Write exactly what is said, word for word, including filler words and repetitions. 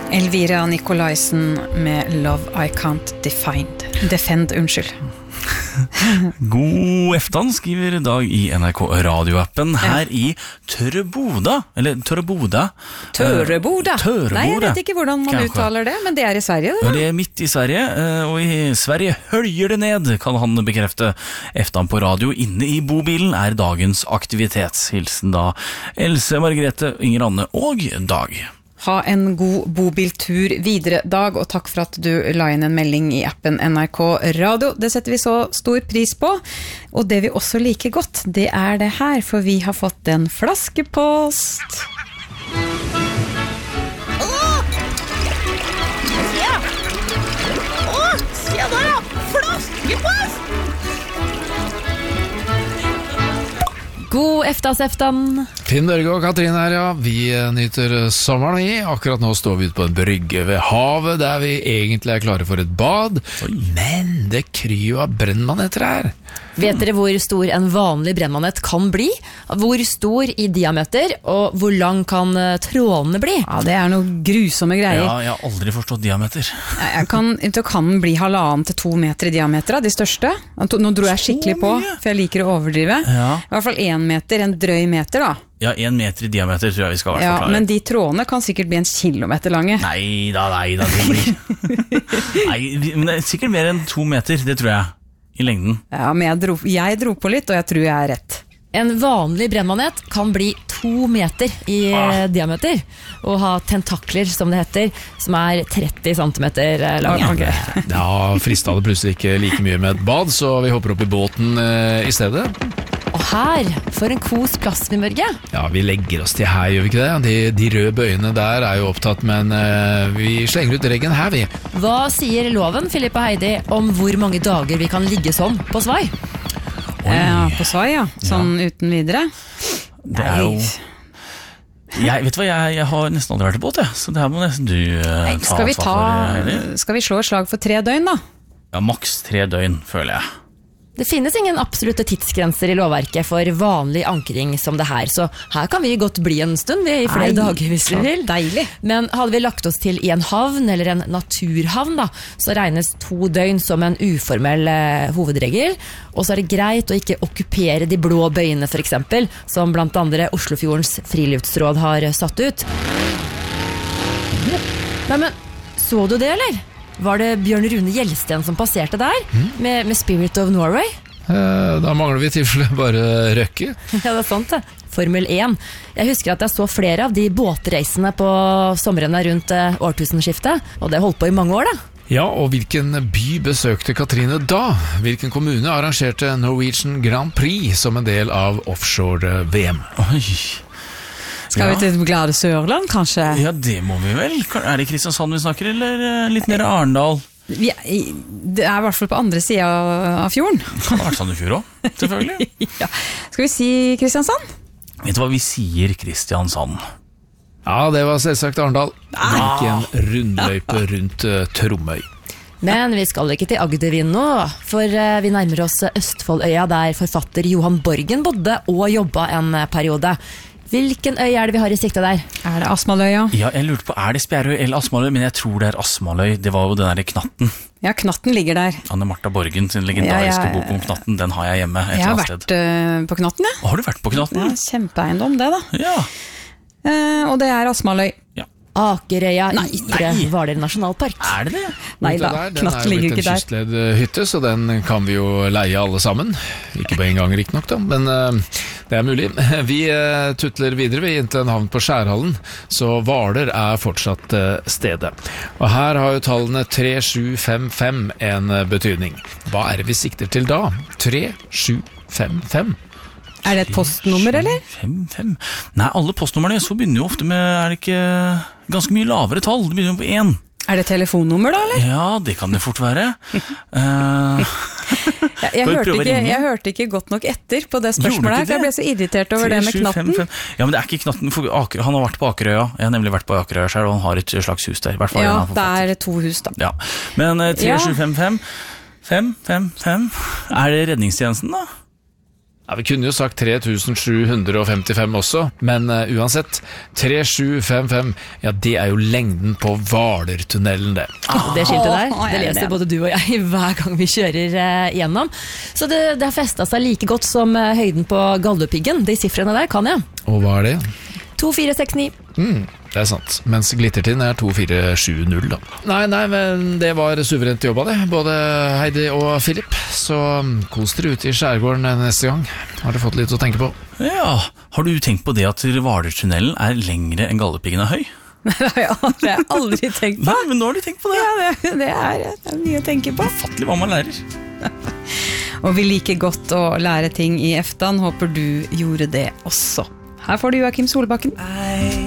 Elvira Nikolaisen med Love I Can't Define. Defend, unnskyld. God eftan, skriver Dag i N R K radioappen her i Töreboda, eller Töreboda. Töreboda? Töreboda. Nei, jeg vet ikke hvordan man Kanskje. uttaler det, men det er i Sverige det Ja, da. det er midt i Sverige, og i Sverige høljer det ned, kan han bekrefte. Eftan på radio inne i bobilen er dagens aktivitet. Hilsen da Else, Margrethe, Inger Anne og Dag. Ha en god bobiltur videre, Dag, og takk for at du la inn en melding i appen N R K Radio. Det setter vi så stor pris på. Og det vi også liker godt, det er det her, for vi har fått en flaskepost. Åh! Se! Åh, se der da! Flaskepost! God eftas-eftan. Finn Børge og Katrine her, ja. Vi nyter sommeren i. Akkurat nå står vi ute på en brygge ved havet, der vi egentlig er klare for et bad. Oi. Men det kryr jo av brennmaneter her. Vet dere hvor stor en vanlig brennmanet kan bli? Hvor stor i diameter, og hvor lang kan trådene bli? Ja, det er noen grusomme greier. Ja, jeg har aldri forstått diameter. Jeg kan, det kan bli halvannen til to meter i diameter, de største. Nå dro jeg skikkelig på, for jeg liker å overdrive. Ja. I hvert fall en meter, en drøy meter da. Ja, en meter i diameter tror jeg vi skal være Ja, forklare. men de trådene kan sikkert bli en kilometer lange. Nei da, nei da, det blir... nei, men det er sikkert mer enn to meter, det tror jeg, i lengden. Ja, men jeg dro, jeg dro på litt, og jeg tror jeg er rett. En vanlig brennmanet kan bli to meter i Ah. diameter, og ha tentakler, som det heter, som er tretti centimeter lange. Ok. Ja, fristet det plutselig ikke like mye med et bad, så vi hopper opp i båten eh, i stedet. Og her, for en kos plass vi Mørge. Ja, vi legger oss til her, gjør vi ikke det? De, de røde bøyene der er jo opptatt, men eh, vi slenger ut reggen her, vi. Hva sier loven, Philip og Heidi, om hvor mange dager vi kan ligge sånn på svai? Ja, på svai, ja. Sånn uten videre. Det er jo... Jeg, vet du hva, jeg, jeg har nesten aldri vært i båt, jeg. Så det her må nesten du uh, ta Skal vi, ta, ansvar for, Heidi. skal vi slå et slag for tre døgn, da? Ja, maks tre døgn, føler jeg. Det finnes ingen absolutte tidsgrenser i lovverket for vanlig ankring som det her, så her kan vi godt bli en stund, vi, i flere Nei, dager hvis vi så vil. deilig. Men hadde vi lagt oss til i en havn eller en naturhavn, da, så regnes to døgn som en uformell eh, hovedregel, og så er det greit å ikke okkupere de blå bøyene for eksempel, som blant andre Oslofjordens friluftsråd har satt ut. Nei, men så du det, eller? Var det Bjørn Rune Gjelsten som passerte der, mm. med, med Spirit of Norway? Eh, da mangler vi tilfelle bare Røkke. Ja, det er sant det. Formel én. Jeg husker at jeg så flere av de båtreisene på somrene rundt eh, årtusenskiftet, og det holdt på i mange år da. Ja, og hvilken by besøkte Katrine da? Hvilken kommune arrangerte Norwegian Grand Prix som en del av offshore-V M? Oi... Skal vi til Glade Sørland, kanskje? Ja, det må vi vel. Er det Kristiansand vi snakker, eller litt mer Arendal? Vi er, det er i hvert fall på andre siden av fjorden. Det kan ha vært Sandefjord også, selvfølgelig. Ja. Skal vi si Kristiansand? Vet du hva vi sier, Kristiansand? Ja, det var selvsagt Arendal. Ikke en rundløype rundt uh, Tromøy. Men vi skal ikke til Agdervind nå, for uh, vi nærmer oss Østfoldøya, der forfatter Johan Borgen bodde og jobbet en uh, periode. Hvilken øy er det vi har i sikte der? Er det Asmaløya? Ja, jeg lurte på, er det Spjærøy eller Asmaløy? Men jeg tror det er Asmaløy. Det var jo den der Knatten. Ja, Knatten ligger der. Anne Martha Borgen sin legendariske Ja, ja, ja. bok om Knatten, den har jeg hjemme et Jeg har eller annet vært uh, på Knatten, ja. sted. Har du vært på Knatten? Ja, kjempeeiendom det da. Ja. Uh, og det er Asmaløy. Ja. Akerøya Ytre nei. Hvaler nasjonalpark. Er det det? Nei Ute da, der, den Knatten er jo ligger blitt ikke en der. kystledhytte, så den kan vi jo leie alle sammen. Ikke på en gang riktig nok da, men uh, det er mulig. Vi uh, tutler videre, vi er inn til en havn på Skjærhallen, så Hvaler er fortsatt uh, stedet. Og her har jo tallene tre sju fem fem en uh, betydning. Hva er det vi sikter til da? tre sju fem fem. Er det et postnummer, eller? fem fem. Nei, alle postnummerne så begynner jo ofte med, er det ikke ganske mye lavere tall? Det begynner jo på én. Er det telefonnummer da, eller? Ja, det kan det fort være. uh, Jeg, jeg, Skal vi hørte prøve å ikke, ringe? jeg hørte ikke godt nok etter på det Gjorde du spørsmålet her, ikke for jeg ble så irritert over det med tre sju fem Knatten. fem. Ja, men det er ikke Knatten, for Aker, han har vært på Akerøya. Jeg har nemlig vært på Akerøya selv, og han har et slags hus der. I hvert fall Ja, en av det forfatter. er to hus da. Ja, men uh, tre Ja. sju fem fem fem fem fem. Er det redningstjenesten da? Ja, vi kunne jo sagt tre tusen sju hundre femtifem også, men uh, uansett, tre sju fem fem, ja, det er jo lengden på Hvaler-tunnelen, det. Ah, det skiltet der, Åh, det jeg er leser enig. både du og jeg hver gang vi kjører eh, gjennom. Så det, det har festet seg like godt som eh, høyden på Galdhøpiggen. De siffrene der kan jeg. Og hva er det? to fire seks ni. Mm, det er sant, mens Glittertind er to fire sju null da. Nei, nei, men det var suverent jobba det, både Heidi og Philip. Så kos dere ut i skjærgården neste gang. Har dere fått litt å tenke på? Ja, har du tenkt på det at Hvaler-tunnelen er lengre enn Galdhøpiggen er høy? Det har jeg aldri tenkt på. Nei, men nå har du tenkt på det. Ja, det, det, er, det er mye å tenke på. Fattelig hva man lærer. Og vi liker godt å lære ting i EFTAN. Håper du gjorde det også. Her får du Joakim Solbakken. I